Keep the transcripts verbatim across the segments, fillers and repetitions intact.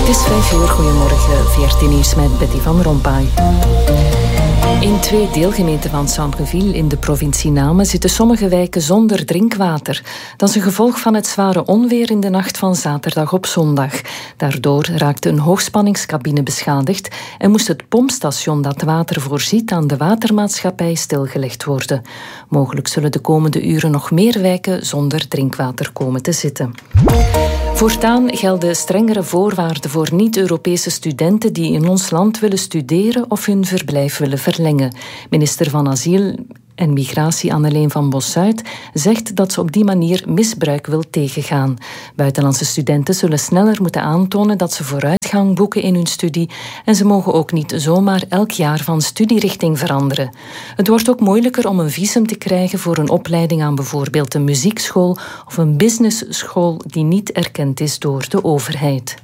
Het is vijf uur, goedemorgen, V R T Nieuws met Betty van Rompuy. In twee deelgemeenten van Sambreville in de provincie Namen zitten sommige wijken zonder drinkwater. Dat is een gevolg van het zware onweer in de nacht van zaterdag op zondag. Daardoor raakte een hoogspanningscabine beschadigd en moest het pompstation dat water voorziet aan de watermaatschappij stilgelegd worden. Mogelijk zullen de komende uren nog meer wijken zonder drinkwater komen te zitten. Voortaan gelden strengere voorwaarden voor niet-Europese studenten die in ons land willen studeren of hun verblijf willen verlengen. Minister van Asiel en Migratie Anneleen van Bossuyt zegt dat ze op die manier misbruik wil tegengaan. Buitenlandse studenten zullen sneller moeten aantonen dat ze vooruitgang boeken in hun studie en ze mogen ook niet zomaar elk jaar van studierichting veranderen. Het wordt ook moeilijker om een visum te krijgen voor een opleiding aan bijvoorbeeld een muziekschool of een businessschool die niet erkend is door de overheid.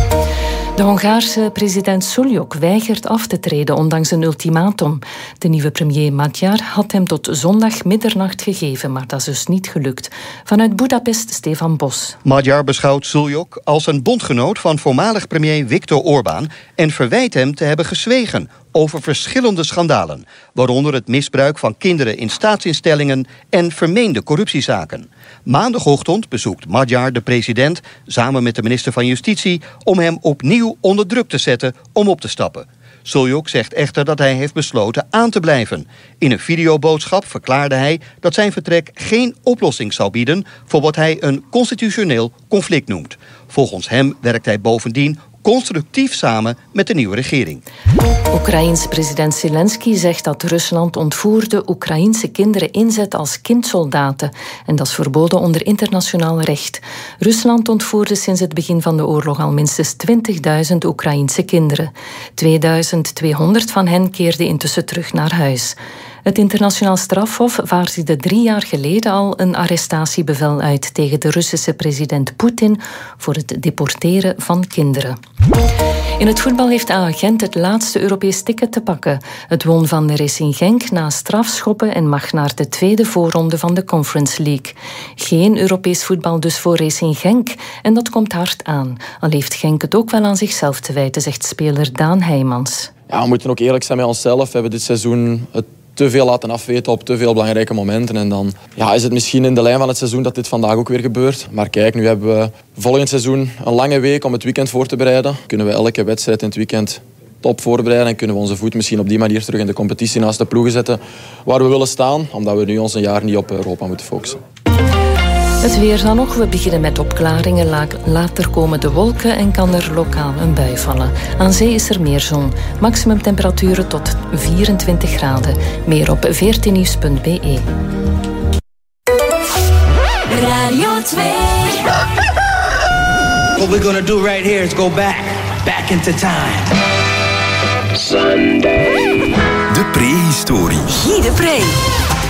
De Hongaarse president Suljok weigert af te treden ondanks een ultimatum. De nieuwe premier Magyar had hem tot zondag middernacht gegeven, maar dat is dus niet gelukt. Vanuit Budapest, Stefan Bos. Magyar beschouwt Suljok als een bondgenoot van voormalig premier Viktor Orbán en verwijt hem te hebben gezwegen over verschillende schandalen, waaronder het misbruik van kinderen in staatsinstellingen en vermeende corruptiezaken. Maandagochtend bezoekt Magyar de president samen met de minister van Justitie om hem opnieuw onder druk te zetten om op te stappen. Suljok zegt echter dat hij heeft besloten aan te blijven. In een videoboodschap verklaarde hij dat zijn vertrek geen oplossing zou bieden voor wat hij een constitutioneel conflict noemt. Volgens hem werkt hij bovendien constructief samen met de nieuwe regering. Oekraïens president Zelensky zegt dat Rusland ontvoerde Oekraïense kinderen inzet als kindsoldaten. En dat is verboden onder internationaal recht. Rusland ontvoerde sinds het begin van de oorlog al minstens twintigduizend Oekraïense kinderen. tweeduizend tweehonderd van hen keerden intussen terug naar huis. Het internationaal strafhof vaardigde drie jaar geleden al een arrestatiebevel uit tegen de Russische president Poetin voor het deporteren van kinderen. In het voetbal heeft A Gent het laatste Europees ticket te pakken. Het won van de Racing Genk na strafschoppen en mag naar de tweede voorronde van de Conference League. Geen Europees voetbal dus voor Racing Genk en dat komt hard aan. Al heeft Genk het ook wel aan zichzelf te wijten, zegt speler Daan Heijmans. Ja, we moeten ook eerlijk zijn met onszelf. We hebben dit seizoen het te veel laten afweten op te veel belangrijke momenten. En dan ja, is het misschien in de lijn van het seizoen dat dit vandaag ook weer gebeurt. Maar kijk, nu hebben we volgend seizoen een lange week om het weekend voor te bereiden. Kunnen we elke wedstrijd in het weekend top voorbereiden en kunnen we onze voet misschien op die manier terug in de competitie naast de ploegen zetten waar we willen staan, omdat we nu ons een jaar niet op Europa moeten focussen. Het weer dan nog. We beginnen met opklaringen. Later komen de wolken en kan er lokaal een bui vallen. Aan zee is er meer zon. Maximum temperaturen tot vierentwintig graden. Meer op v r t nieuws punt b e. Radio twee. What we're gonna do right here is go back. Back into time. Sunday. De prehistorie. Guy de Pre.